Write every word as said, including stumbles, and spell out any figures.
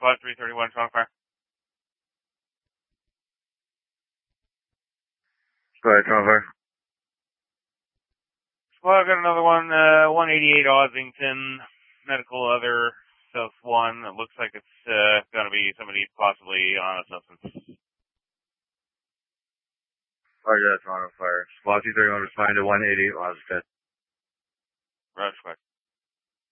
Squad three thirty-one, Toronto Fire. Squad, Toronto Fire. Squad, got another one, uh, one eighty-eight Ossington, medical other, South one. It looks like it's, uh, gonna be somebody possibly on a substance. Roger that, Toronto Fire. Squad two thirty-one, responding to one eighty, Ossington. Roger, Squad.